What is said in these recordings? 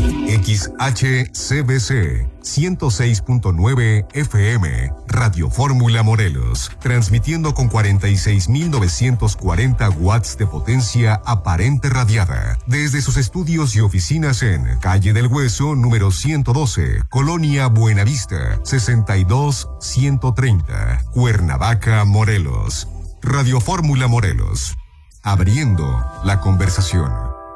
XHCBC 106.9 FM, Radio Fórmula Morelos, transmitiendo con 46.940 watts de potencia aparente radiada, desde sus estudios y oficinas en Calle del Hueso, número 112, Colonia Buenavista, 62130, Cuernavaca, Morelos. Radio Fórmula Morelos, abriendo la conversación.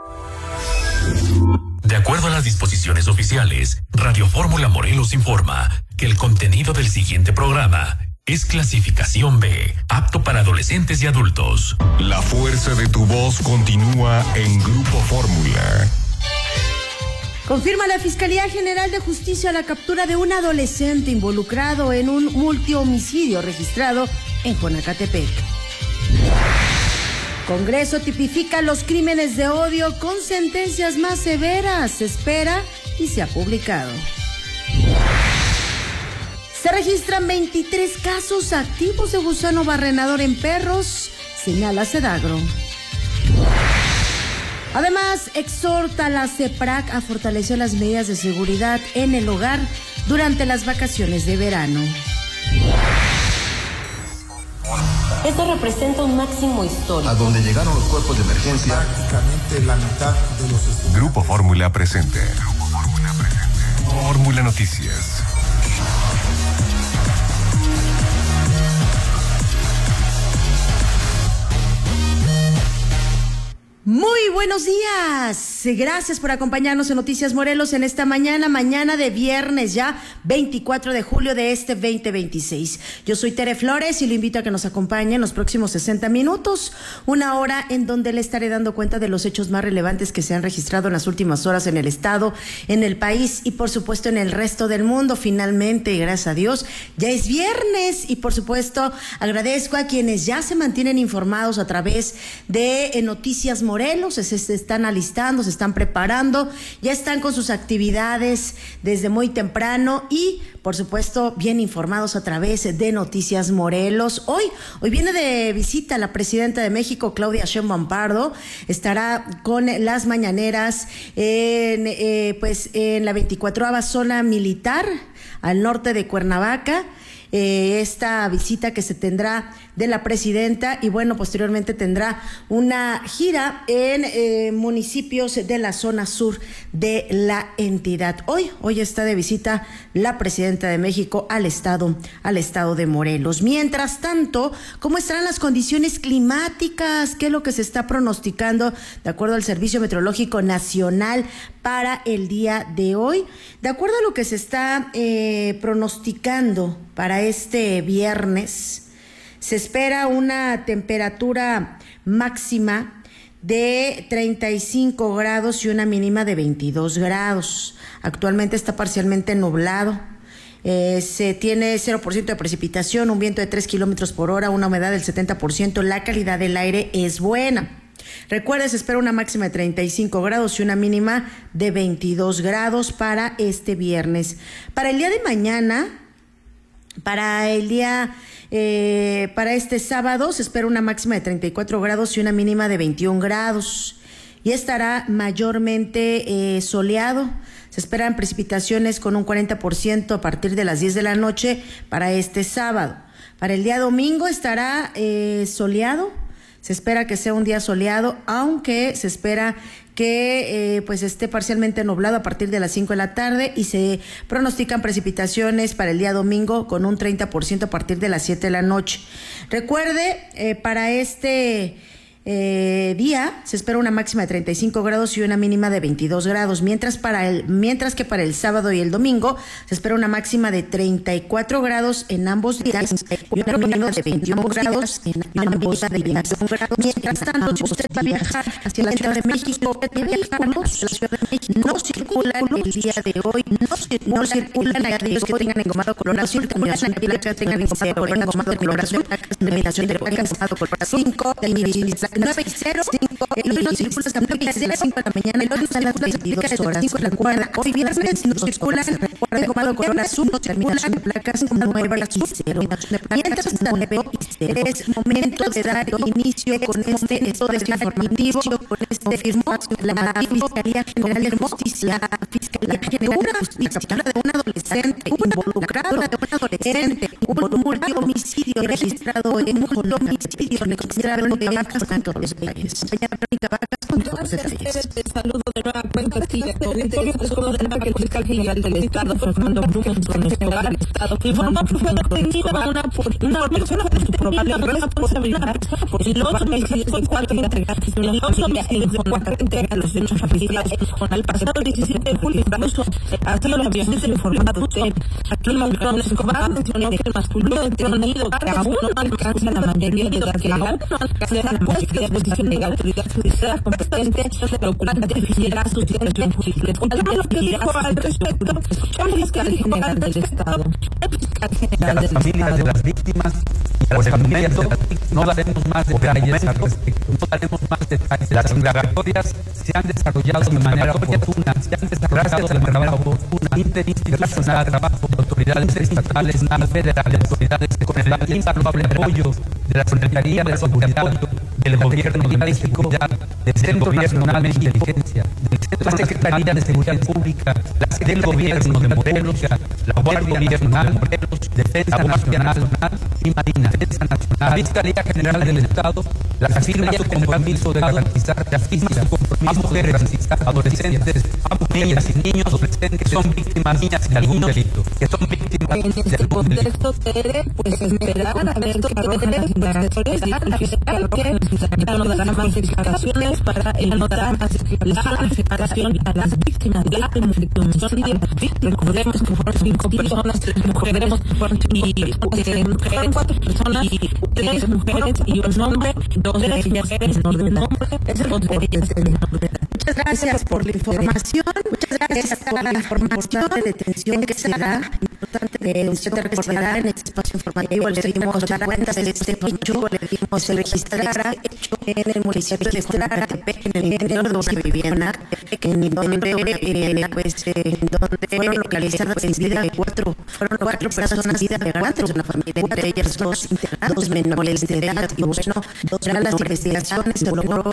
De acuerdo a las disposiciones oficiales, Radio Fórmula Morelos informa que el contenido del siguiente programa es clasificación B, apto para adolescentes y adultos. La fuerza de tu voz continúa en Grupo Fórmula. Confirma la Fiscalía General de Justicia la captura de un adolescente involucrado en un multihomicidio registrado en Jonacatepec. Congreso tipifica los crímenes de odio con sentencias más severas. Se espera y se ha publicado. Se registran 23 casos activos de gusano barrenador en perros, señala Sedagro. Además, exhorta a la CEPRAC a fortalecer las medidas de seguridad en el hogar durante las vacaciones de verano. Esto representa un máximo histórico. A donde llegaron los cuerpos de emergencia. Prácticamente la mitad de los estudiantes. Grupo Fórmula presente. Fórmula Noticias. Muy buenos días. Gracias por acompañarnos en Noticias Morelos en esta mañana de viernes ya 24 de julio de este 2026. Yo soy Tere Flores y lo invito a que nos acompañe en los próximos 60 minutos, una hora en donde le estaré dando cuenta de los hechos más relevantes que se han registrado en las últimas horas en el estado, en el país y por supuesto en el resto del mundo. Finalmente, gracias a Dios, ya es viernes y por supuesto agradezco a quienes ya se mantienen informados a través de Noticias Morelos, se están alistando, se están preparando, ya están con sus actividades desde muy temprano y por supuesto bien informados a través de Noticias Morelos. Hoy viene de visita la presidenta de México, Claudia Sheinbaum Pardo, estará con las mañaneras en la 24ª zona militar al norte de Cuernavaca. Esta visita que se tendrá de la presidenta y bueno, posteriormente tendrá una gira en municipios de la zona sur de la entidad. Hoy está de visita la presidenta de México al estado de Morelos. Mientras tanto, ¿cómo estarán las condiciones climáticas? ¿Qué es lo que se está pronosticando de acuerdo al Servicio Meteorológico Nacional para el día de hoy? De acuerdo a lo que se está pronosticando para este viernes, se espera una temperatura máxima de 35 grados y una mínima de 22 grados. Actualmente está parcialmente nublado. Se tiene 0% de precipitación, un viento de 3 kilómetros por hora, una humedad del 70%. La calidad del aire es buena. Recuerde, se espera una máxima de 35 grados y una mínima de 22 grados para este viernes. Para el día de mañana, para este sábado se espera una máxima de 34 grados y una mínima de 21 grados y estará mayormente soleado. Se esperan precipitaciones con un 40% a partir de las 10 de la noche para este sábado. Para el día domingo estará soleado. Se espera que sea un día soleado, aunque se espera que esté parcialmente nublado a partir de las 5 de la tarde y se pronostican precipitaciones para el día domingo con un 30% a partir de las 7 de la noche. Recuerde, para este día se espera una máxima de 35 grados y una mínima de 22 grados, mientras que para el sábado y el domingo se espera una máxima de 34 grados en ambos días y una mínima de 21 grados en ambos días. Mientras tanto, si usted va a viajar hacia la Ciudad de México, no circulan el día de hoy, no circulan aquellos que tengan engomado color azul, terminación de placas, tengan engomado color azul, terminación de placas, 5, 9:05, hoy no circulan tablillas de las 5 de la mañana, el hoy a las 22 horas, 5 de la cuadra, hoy viernes no circulan, recuerden como Corona Sur, terminación de placas 9 y 0. Mientras tanto, es momento de dar inicio con este estudio informativo, con este firmó la Fiscalía General de Justicia, de un adolescente involucrado en un multihomicidio registrado en un homicidio registrado en Vacas con todos los detalles. Señora Verónica Vargas con todos los detalles. Saludo de nueva cuenta aquí de auditorio, pues como del que el fiscal general del Estado, Fernando Bruggen, con el Estado, informó que fue detenida una persona por su probable responsabilidad y los homicidios de 4 integrantes de los homicidios de 4 integrantes los hechos registrados con el pasado 17 de julio. Incluso así lo había sido informado usted. Aquí Mondragón Escobar mencionó que el masculino detenido que aún no alcanza la mayoría de edad, que aún no alcanza la posición de la autoridad judicial competente, procurante decidirá su situación jurídica. Escuchamos lo que dijo al respecto el fiscal general del Estado. A las familias de las víctimas y a las familias de las víctimas no daremos más detalles al respecto. No daremos más detalles. Las indagatorias se han desarrollado de manera oportuna, gracias al trabajo interinstitucional, trabajo de autoridades estatales, federales, autoridades con el invaluable apoyo de la Secretaría de Seguridad, del Gobierno de México, del Centro Nacional de Inteligencia, de la Secretaría de Seguridad Pública, del Gobierno de Morelos, la Guardia Nacional, Defensa Nacional y Marina, Defensa Nacional, la Fiscalía General del Estado, las afirma su compromiso de garantizar la justicia a mujeres, adolescentes, a niñas y niños adolescentes que son víctimas, niñas de algún delito, que son víctimas en este contexto, Tere, pues esperar a ver qué arrojan las indagatorias y el fiscal que nos dará más explicaciones para anotar la afectación a las víctimas de este homicidio. Recordemos que fueron 5 personas, 3 mujeres y fueron 4 personas, 3 mujeres y un hombre, 2 de ellas menor de edad. Muchas gracias por la información. Muchas gracias por la información de detención que se da. Importante que usted recordará en este espacio informativo. Le dimos la cuenta de este hecho. Le dimos el registrara en el municipio de Joratepec, en el interior de una vivienda, en donde fueron localizadas en vida de 4 personas, vida de 4 de una familia, entre ellas 2 menores de edad. Y bueno, tras las investigaciones se logró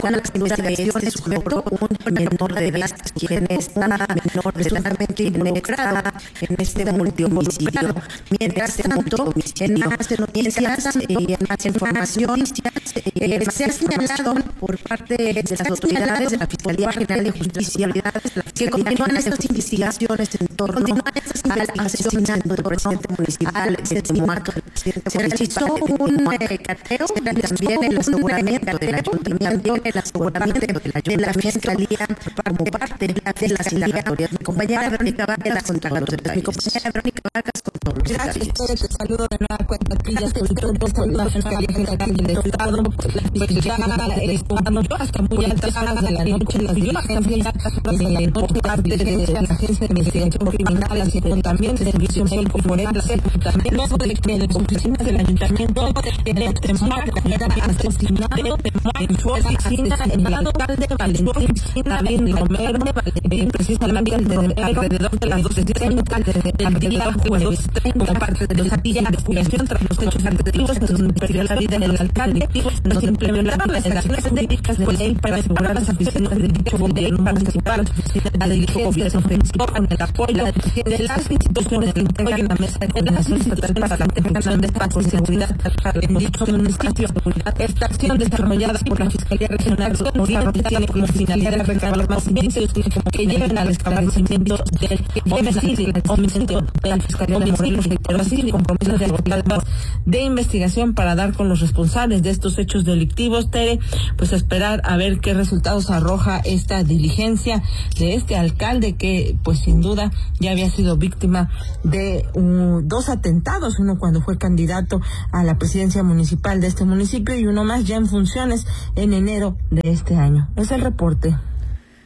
un menor de edad quien está presuntamente involucrada en este multihomicidio. Mientras tanto, en más noticias y en más información, se ha señalado por parte de las autoridades de la Fiscalía General de Justicia que continúan estas investigaciones en torno al asesinato del presidente municipal Séptimo Marco. Se realizó un cateo también en el aseguramiento del ayuntamiento, de la Fiscalía como parte de las indagatorias. Mi compañera Verónica Vargas con todos los detalles. Gracias, te saludo de nueva cuenta aquí, ya se ubicó la Fiscalía General del Estado, pues ya estamos hasta muy altas horas de la noche, las diligencias por parte de la Agencia de Investigación Criminal, así como también de Servicio Médico Forense, también luego de que las oficinas del Ayuntamiento de Temuco era asesinado en su oficina el alcalde Valentín David Romero, precisamente alrededor de las 12:30 del día jueves, como parte de los días de investigación tras los hechos anteriores que perdió la vida del alcalde, nos implementaron las acciones médicas de ley para asegurar las oficinas del dicho gobierno municipal, la diligencia ofensiva con el apoyo de las instituciones que integran la mesa de coordinación estatal para la integración de espacios de seguridad en dicho municipio. Esta acción desarrollada por la Fiscalía Regional tiene como finalidad recabar más indicios que lleven al esclarecimiento del homicidio de la Fiscalía de Morelos, pero así compromisos de investigación para dar con los responsables de estos hechos delictivos. Tere, pues esperar a ver qué resultados arroja esta diligencia de este alcalde que pues sin duda ya había sido víctima de 2 atentados, uno cuando fue candidato a la presidencia municipal de este municipio y uno más ya en funciones en enero de este año. Es el reporte.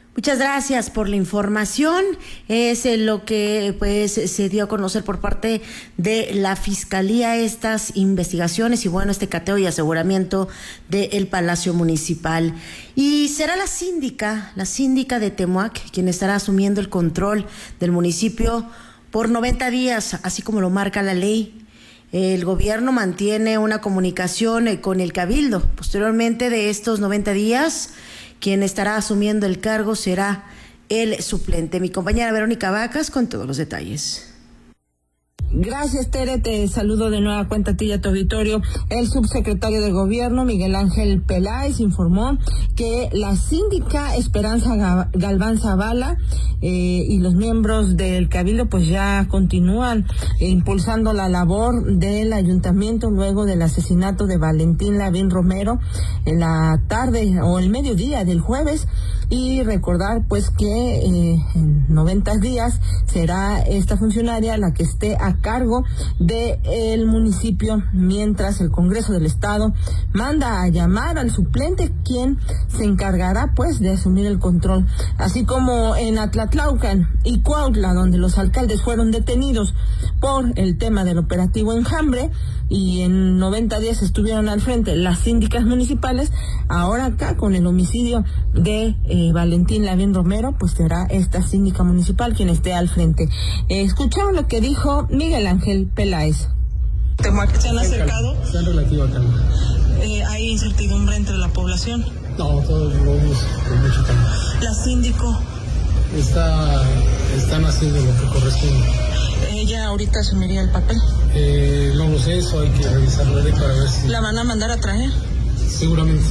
Muchas gracias por la información. Es lo que pues se dio a conocer por parte de la Fiscalía estas investigaciones y bueno, este cateo y aseguramiento del Palacio Municipal. Y será la síndica de Temuac quien estará asumiendo el control del municipio por 90 días, así como lo marca la ley. El gobierno mantiene una comunicación con el Cabildo. Posteriormente de estos 90 días, quien estará asumiendo el cargo será el suplente. Mi compañera Verónica Vacas con todos los detalles. Gracias, Tere. Te saludo de nueva cuenta a ti y a tu auditorio. El subsecretario de Gobierno, Miguel Ángel Peláez, informó que la síndica Esperanza Galván Zavala y los miembros del Cabildo pues ya continúan impulsando la labor del ayuntamiento luego del asesinato de Valentín Lavín Romero en la tarde o el mediodía del jueves. Y recordar pues que en 90 días será esta funcionaria la que esté a cargo del municipio, mientras el Congreso del Estado manda a llamar al suplente, quien se encargará pues de asumir el control. Así como en Atlatlaucan y Cuautla, donde los alcaldes fueron detenidos por el tema del operativo Enjambre y en 90 días estuvieron al frente las síndicas municipales, ahora acá con el homicidio de Valentín Lavín Romero, pues será esta síndica municipal quien esté al frente. Escuchamos lo que dijo Miguel Ángel Peláez. ¿Se han acercado? Está en relativa calma. ¿Hay incertidumbre entre la población? No, todos lo vemos con mucho calma. ¿La síndico? Están haciendo lo que corresponde. ¿Ella ahorita asumiría el papel? No lo sé, eso hay que revisarlo para ver si... ¿La van a mandar a traer? Seguramente.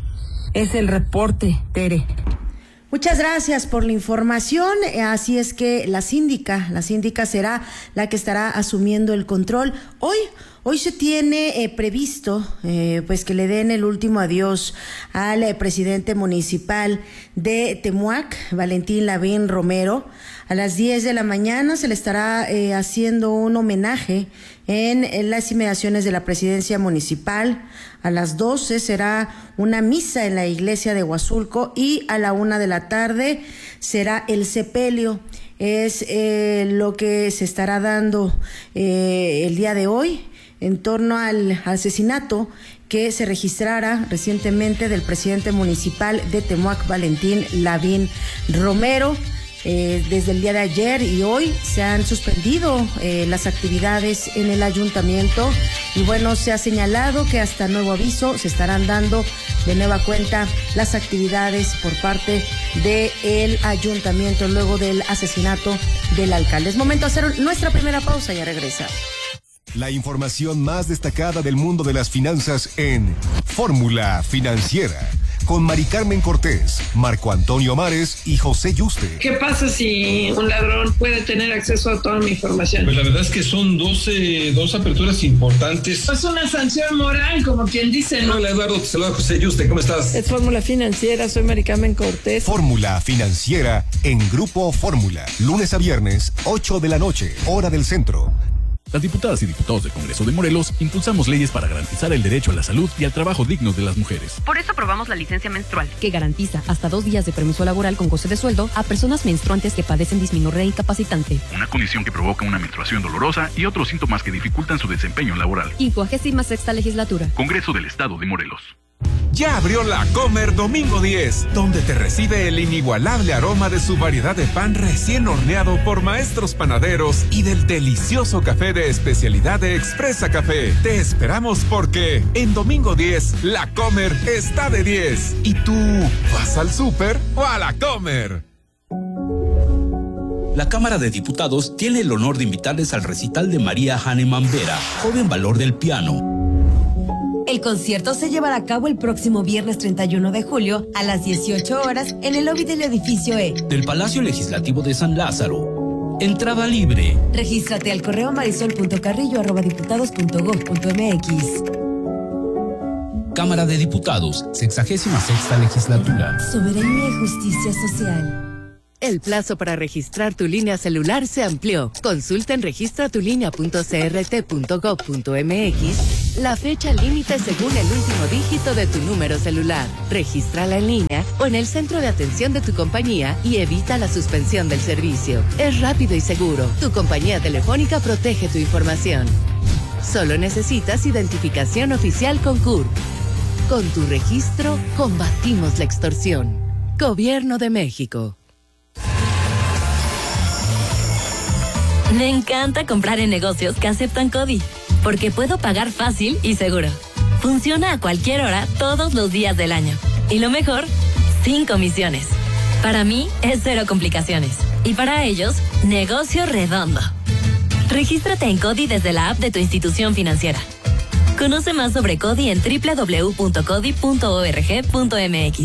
Es el reporte, Tere. Muchas gracias por la información. Así es que la síndica será la que estará asumiendo el control. Hoy se tiene previsto pues que le den el último adiós al presidente municipal de Temuac, Valentín Lavín Romero. A las 10 de la mañana se le estará haciendo un homenaje en las inmediaciones de la presidencia municipal. A las 12 será una misa en la iglesia de Huazulco y a la 1 de la tarde será el sepelio. Es lo que se estará dando el día de hoy en torno al asesinato que se registrara recientemente del presidente municipal de Temuac, Valentín Lavín Romero. Desde el día de ayer y hoy se han suspendido las actividades en el ayuntamiento y bueno, se ha señalado que hasta nuevo aviso se estarán dando de nueva cuenta las actividades por parte del ayuntamiento luego del asesinato del alcalde. Es momento de hacer nuestra primera pausa y a regresar. La información más destacada del mundo de las finanzas en Fórmula Financiera, con Mari Carmen Cortés, Marco Antonio Mares y José Yuste. ¿Qué pasa si un ladrón puede tener acceso a toda mi información? Pues la verdad es que son dos aperturas importantes. Es una sanción moral, como quien dice, ¿no? Hola Eduardo, te saluda José Yuste, ¿cómo estás? Es Fórmula Financiera, soy Mari Carmen Cortés. Fórmula Financiera en Grupo Fórmula, lunes a viernes, 8 de la noche, hora del centro. Las diputadas y diputados del Congreso de Morelos impulsamos leyes para garantizar el derecho a la salud y al trabajo digno de las mujeres. Por eso aprobamos la licencia menstrual, que garantiza hasta 2 días de permiso laboral con goce de sueldo a personas menstruantes que padecen dismenorrea incapacitante. Una condición que provoca una menstruación dolorosa y otros síntomas que dificultan su desempeño laboral. 56ª legislatura. Congreso del Estado de Morelos. Ya abrió La Comer Domingo 10, donde te recibe el inigualable aroma de su variedad de pan recién horneado por maestros panaderos y del delicioso café de especialidad de Expresa Café. Te esperamos porque en Domingo 10, La Comer está de 10. ¿Y tú vas al súper o a La Comer? La Cámara de Diputados tiene el honor de invitarles al recital de María Hahnemann Vera, joven valor del piano. El concierto se llevará a cabo el próximo viernes 31 de julio a las 18 horas en el lobby del edificio E del Palacio Legislativo de San Lázaro. Entrada libre. Regístrate al correo marisol.carrillo@diputados.gov.mx. Cámara de Diputados, 66ª legislatura. Soberanía y justicia social. El plazo para registrar tu línea celular se amplió. Consulta en registratulinea.crt.gov.mx la fecha límite según el último dígito de tu número celular. Regístrala en línea o en el centro de atención de tu compañía y evita la suspensión del servicio. Es rápido y seguro. Tu compañía telefónica protege tu información. Solo necesitas identificación oficial con CURP. Con tu registro, combatimos la extorsión. Gobierno de México. Me encanta comprar en negocios que aceptan CODI, porque puedo pagar fácil y seguro. Funciona a cualquier hora, todos los días del año. Y lo mejor, sin comisiones. Para mí, es cero complicaciones. Y para ellos, negocio redondo. Regístrate en CODI desde la app de tu institución financiera. Conoce más sobre CODI en www.codi.org.mx.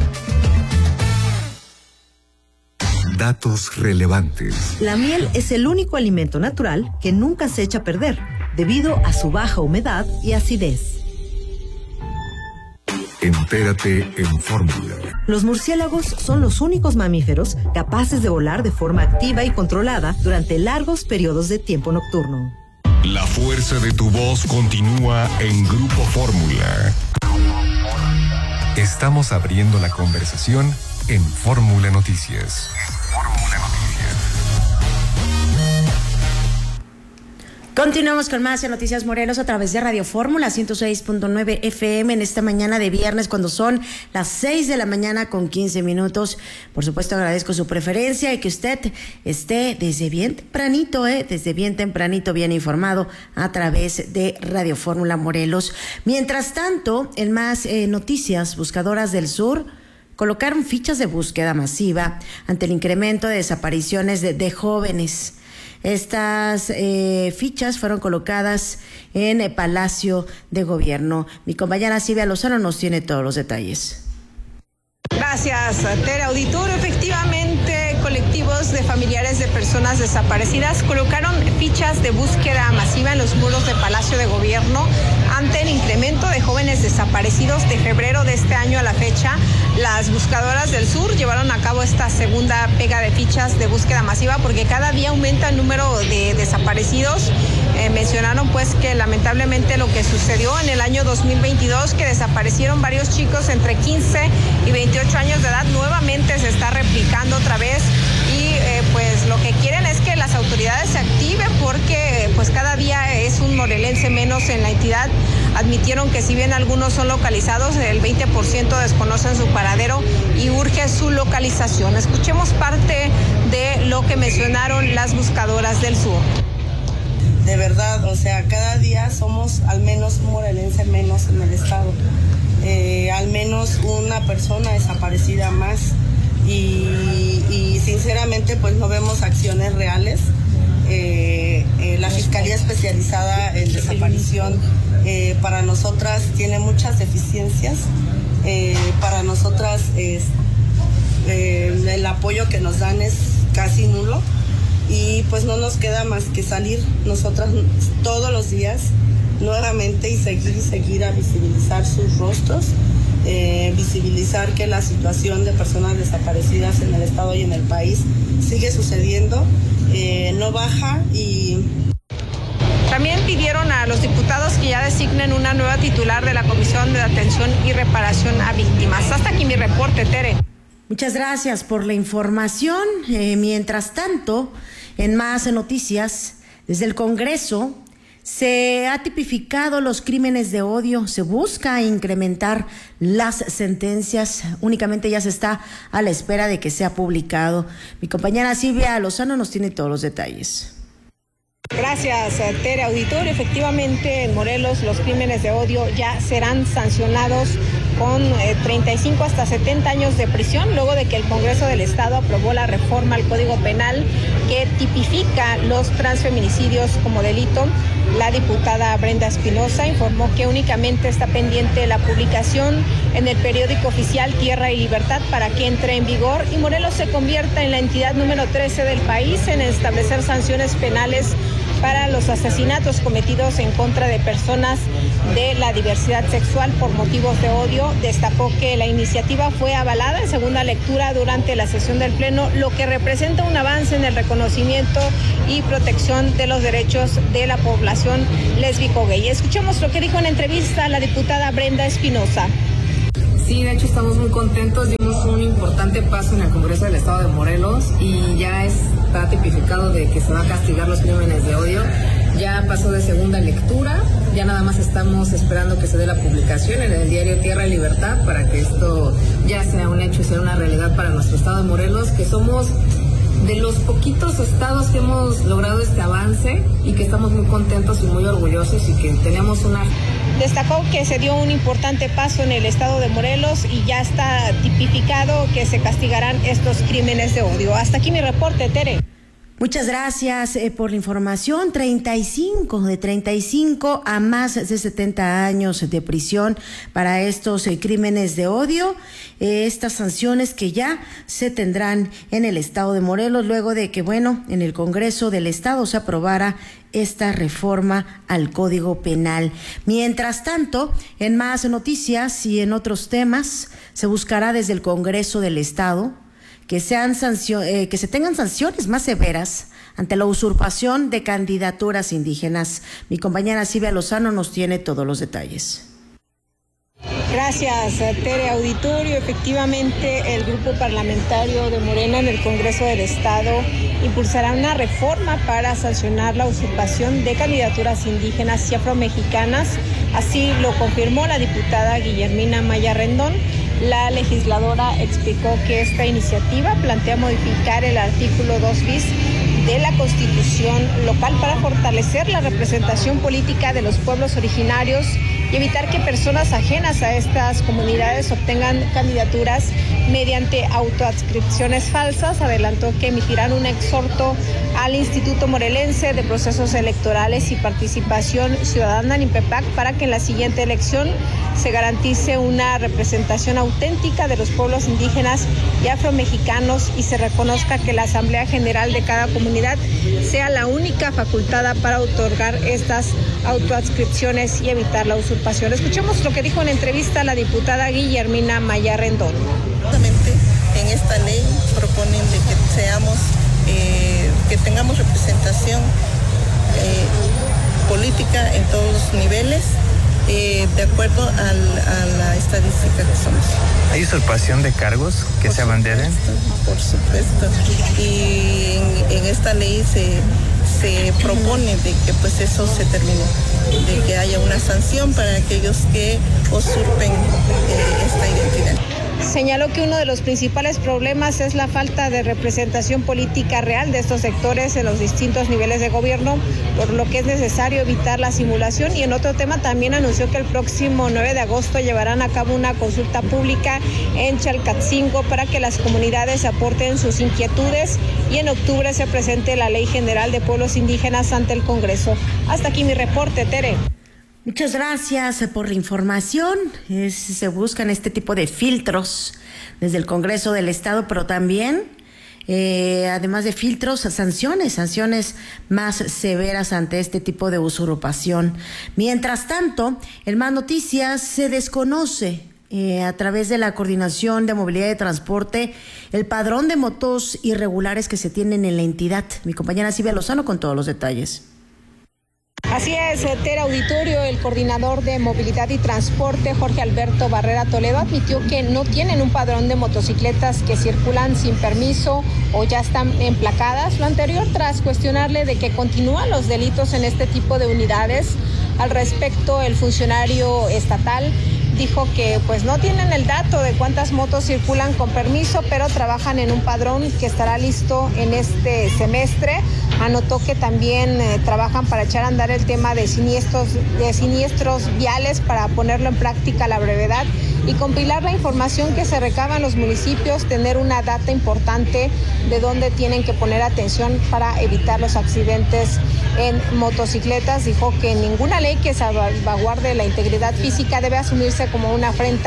Datos relevantes. La miel es el único alimento natural que nunca se echa a perder, debido a su baja humedad y acidez. Entérate en Fórmula. Los murciélagos son los únicos mamíferos capaces de volar de forma activa y controlada durante largos periodos de tiempo nocturno. La fuerza de tu voz continúa en Grupo Fórmula. Estamos abriendo la conversación en Fórmula Noticias. Continuamos con más en Noticias Morelos a través de Radio Fórmula 106.9 FM en esta mañana de viernes cuando son las 6 de la mañana con 15 minutos. Por supuesto agradezco su preferencia y que usted esté desde bien tempranito bien informado a través de Radio Fórmula Morelos. Mientras tanto, en más noticias, buscadoras del sur colocaron fichas de búsqueda masiva ante el incremento de desapariciones de jóvenes. Estas fichas fueron colocadas en el Palacio de Gobierno. Mi compañera Silvia Lozano nos tiene todos los detalles. Gracias, Tere Auditorio. Efectivamente, colectivos de familiares de personas desaparecidas colocaron fichas de búsqueda masiva en los muros del Palacio de Gobierno ante el incremento de jóvenes desaparecidos de febrero de este año a la fecha. Las buscadoras del sur llevaron a cabo esta segunda pega de fichas de búsqueda masiva porque cada día aumenta el número de desaparecidos. Mencionaron pues que lamentablemente lo que sucedió en el año 2022, que desaparecieron varios chicos entre 15 y 28 años de edad, nuevamente se está replicando otra vez y pues lo que quieren es que las autoridades se activen porque pues cada día es un morelense menos en la entidad. Admitieron que si bien algunos son localizados, el 20% desconocen su paradero y urge su localización. Escuchemos parte de lo que mencionaron las buscadoras del sur. De verdad, o sea, cada día somos al menos un morelense menos en el estado. Al menos una persona desaparecida más y sinceramente pues no vemos acciones reales. La Fiscalía Especializada en Desaparición para nosotras tiene muchas deficiencias. Para nosotras el apoyo que nos dan es casi nulo y pues no nos queda más que salir nosotras todos los días nuevamente y seguir a visibilizar sus rostros, visibilizar que la situación de personas desaparecidas en el estado y en el país sigue sucediendo, no baja y... También pidieron a los diputados que ya designen una nueva titular de la Comisión de Atención y Reparación a Víctimas. Hasta aquí mi reporte, Tere. Muchas gracias por la información. Mientras tanto, en más noticias, desde el Congreso se ha tipificado los crímenes de odio, se busca incrementar las sentencias, únicamente ya se está a la espera de que sea publicado. Mi compañera Silvia Lozano nos tiene todos los detalles. Gracias, Tere Auditorio. Efectivamente, en Morelos los crímenes de odio ya serán sancionados con 35 hasta 70 años de prisión, luego de que el Congreso del Estado aprobó la reforma al Código Penal que tipifica los transfeminicidios como delito. La diputada Brenda Espinosa informó que únicamente está pendiente la publicación en el periódico oficial Tierra y Libertad para que entre en vigor y Morelos se convierta en la entidad número 13 del país en establecer sanciones penales para los asesinatos cometidos en contra de personas de la diversidad sexual por motivos de odio. Destacó que la iniciativa fue avalada en segunda lectura durante la sesión del Pleno, lo que representa un avance en el reconocimiento y protección de los derechos de la población lésbico-gay. Escuchemos lo que dijo en entrevista a la diputada Brenda Espinosa. Sí, de hecho estamos muy contentos, dimos un importante paso en el Congreso del Estado de Morelos y ya está tipificado de que se va a castigar los crímenes de odio. Ya pasó de segunda lectura, ya nada más estamos esperando que se dé la publicación en el diario Tierra y Libertad para que esto ya sea un hecho y sea una realidad para nuestro Estado de Morelos, que somos de los poquitos estados que hemos logrado este avance y que estamos muy contentos y muy orgullosos y que tenemos una... Destacó que se dio un importante paso en el estado de Morelos y ya está tipificado que se castigarán estos crímenes de odio. Hasta aquí mi reporte, Tere. Muchas gracias por la información. 35 a más de 70 años de prisión para estos crímenes de odio. Estas sanciones que ya se tendrán en el estado de Morelos luego de que, en el Congreso del Estado se aprobara esta reforma al Código Penal. Mientras tanto, en más noticias y en otros temas, se buscará desde el Congreso del Estado que se tengan sanciones más severas ante la usurpación de candidaturas indígenas. Mi compañera Silvia Lozano nos tiene todos los detalles. Gracias, Tere. Auditorio, efectivamente el grupo parlamentario de Morena en el Congreso del Estado impulsará una reforma para sancionar la usurpación de candidaturas indígenas y afromexicanas. Así lo confirmó la diputada Guillermina Maya Rendón. La legisladora explicó que esta iniciativa plantea modificar el artículo 2 bis de la Constitución local para fortalecer la representación política de los pueblos originarios y evitar que personas ajenas a estas comunidades obtengan candidaturas mediante autoadscripciones falsas. Adelantó que emitirán un exhorto al Instituto Morelense de Procesos Electorales y Participación Ciudadana, INPEPAC, para que en la siguiente elección se garantice una representación auténtica de los pueblos indígenas y afromexicanos y se reconozca que la Asamblea General de cada comunidad sea la única facultada para otorgar estas autoadscripciones y evitar la usurpación. Escuchemos lo que dijo en entrevista a la diputada Guillermina Maya Rendón. En esta ley proponen de que que tengamos representación política en todos los niveles, de acuerdo a la estadística que somos. ¿Hay usurpación de cargos que se abanderen? Por supuesto. Y en esta ley se propone de que pues eso se termine, de que haya una sanción para aquellos que usurpen esta identidad. Señaló que uno de los principales problemas es la falta de representación política real de estos sectores en los distintos niveles de gobierno, por lo que es necesario evitar la simulación. Y en otro tema también anunció que el próximo 9 de agosto llevarán a cabo una consulta pública en Chalcatzingo para que las comunidades aporten sus inquietudes y en octubre se presente la Ley General de Pueblos Indígenas ante el Congreso. Hasta aquí mi reporte, Tere. Muchas gracias por la información. Se buscan este tipo de filtros desde el Congreso del Estado, pero también, además de filtros, sanciones más severas ante este tipo de usurpación. Mientras tanto, en más noticias, se desconoce a través de la Coordinación de Movilidad y Transporte el padrón de motos irregulares que se tienen en la entidad. Mi compañera Silvia Lozano con todos los detalles. Así es, Tere. Auditorio, el coordinador de Movilidad y Transporte, Jorge Alberto Barrera Toledo, admitió que no tienen un padrón de motocicletas que circulan sin permiso o ya están emplacadas. Lo anterior tras cuestionarle de que continúan los delitos en este tipo de unidades. Al respecto, el funcionario estatal dijo que pues no tienen el dato de cuántas motos circulan con permiso, pero trabajan en un padrón que estará listo en este semestre. Anotó que también trabajan para echar a andar el tema de siniestros viales para ponerlo en práctica a la brevedad y compilar la información que se recaba en los municipios, tener una data importante de dónde tienen que poner atención para evitar los accidentes en motocicletas. Dijo que ninguna ley que salvaguarde la integridad física debe asumirse como una afrenta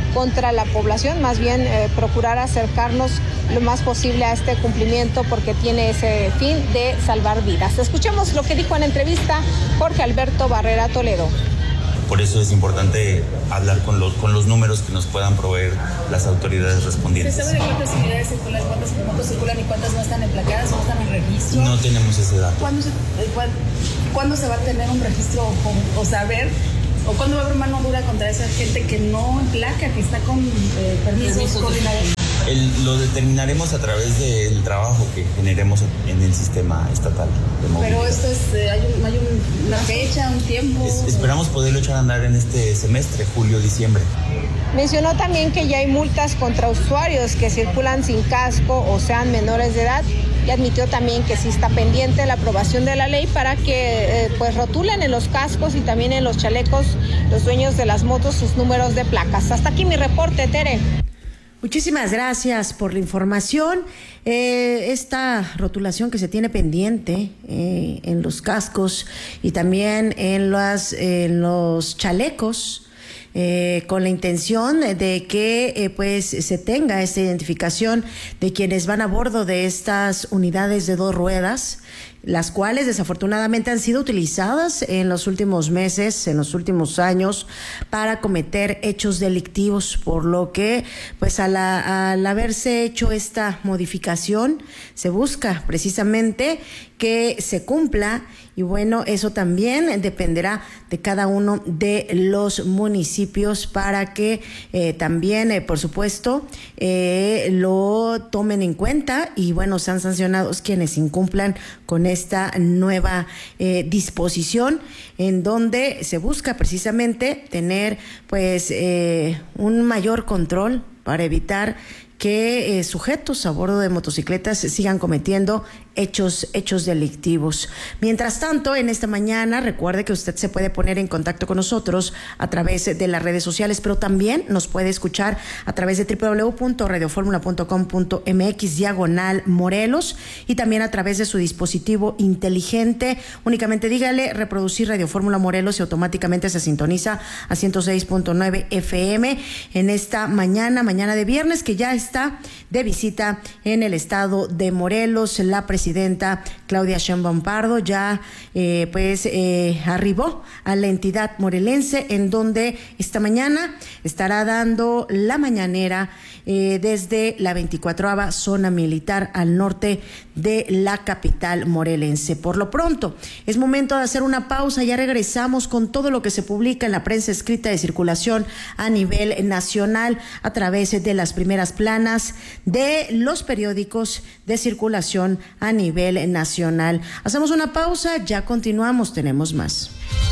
contra la población, más bien procurar acercarnos lo más posible a este cumplimiento porque tiene ese fin de salvar vidas. Escuchemos lo que dijo en entrevista Jorge Alberto Barrera Toledo. Por eso es importante hablar con los números que nos puedan proveer las autoridades respondientes. ¿Se sabe de cuántas unidades circulan, cuántas motos circulan y cuántas no están emplacadas, no están en registro? No tenemos ese dato. ¿Cuándo se va a tener un registro o saber? ¿O cuándo va a haber mano dura contra esa gente que no emplaca, que está con permisos coordinados? Lo determinaremos a través del trabajo que generemos en el sistema estatal de movilidad. Pero esto es, hay una fecha, un tiempo. Esperamos poderlo echar a andar en este semestre, julio-diciembre. Mencionó también que ya hay multas contra usuarios que circulan sin casco o sean menores de edad y admitió también que sí está pendiente la aprobación de la ley para que pues rotulen en los cascos y también en los chalecos los dueños de las motos sus números de placas. Hasta aquí mi reporte, Tere. Muchísimas gracias por la información. Esta rotulación que se tiene pendiente en los cascos y también en los chalecos, con la intención de que pues se tenga esta identificación de quienes van a bordo de estas unidades de 2 ruedas, las cuales desafortunadamente han sido utilizadas en los últimos meses, en los últimos años, para cometer hechos delictivos, por lo que pues al haberse hecho esta modificación se busca precisamente que se cumpla. Y bueno, eso también dependerá de cada uno de los municipios para que también, por supuesto, lo tomen en cuenta y bueno, sean sancionados quienes incumplan con esta nueva disposición, en donde se busca precisamente tener pues un mayor control para evitar que sujetos a bordo de motocicletas sigan cometiendo hechos delictivos. Mientras tanto, en esta mañana, recuerde que usted se puede poner en contacto con nosotros a través de las redes sociales, pero también nos puede escuchar a través de www.radioformula.com.mx/Morelos y también a través de su dispositivo inteligente. Únicamente dígale reproducir Radio Fórmula Morelos y automáticamente se sintoniza a 106.9 FM en esta mañana de viernes, que ya está de visita en el estado de Morelos. La presidenta Claudia Sheinbaum Pardo ya arribó a la entidad morelense, en donde esta mañana estará dando la mañanera desde la 24ª zona militar al norte de la capital morelense. Por lo pronto, es momento de hacer una pausa. Ya regresamos con todo lo que se publica en la prensa escrita de circulación a nivel nacional a través de las primeras planas de los periódicos de circulación a nivel nacional. Hacemos una pausa, ya continuamos, tenemos más.